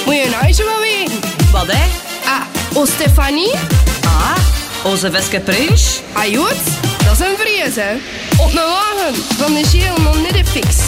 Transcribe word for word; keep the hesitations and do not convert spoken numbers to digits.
Moet je nou zo wel weten? Wat, hè? Ah, o Stefanie? Ah, onze Veske Pruis. Ah, Jood, dat is een vrees, hè. Op een wagen van de Geel nog niet de fix.